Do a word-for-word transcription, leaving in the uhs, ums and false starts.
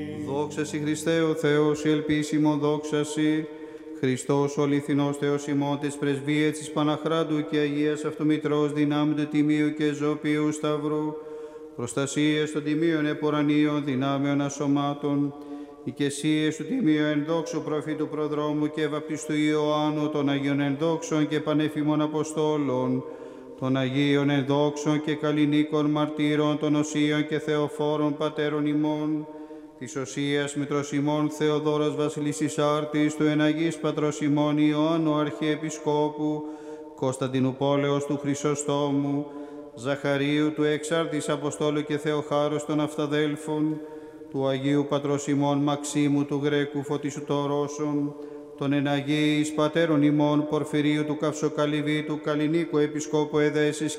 Δόξα σοι Χριστέ ο Θεός, η ελπίσιμο δόξα σοι. Χριστός ο αληθινός Θεός ημών της πρεσβείας της Παναχράντου και Αγίας Αυτομητρός δυνάμει του Τιμίου και Ζωπίου Σταυρού, προστασίες των Τιμίων Επορανίων δυνάμεων ασωμάτων, οικεσίες του Τιμίου ενδόξου προφήτου προδρόμου και βαπτιστού Ιωάννου, των Αγίων ενδόξων και πανεφήμων Αποστόλων, των Αγίων ενδόξων και καλλινίκων μαρτύρων, των Οσίων και Θεοφόρων πατέρων ημών, της Οσίας Μητρός ημών Θεοδόρας Βασιλίσσης Άρτης, του εναγής Πατρός ημών Ιωάννου Αρχιεπισκόπου, Κωνσταντινού Πόλεως του Χρυσοστόμου, Ζαχαρίου του Εξάρτης Αποστόλου και Θεοχάρους των Αυταδέλφων, του Αγίου Πατρός ημών Μαξίμου του Γρέκου Φωτίσου των Ρώσων, των εναγίης Πατέρων ημών Πορφυρίου του Καυσοκαλυβή, του Καλλινίκου Επισκόπου Εδέσης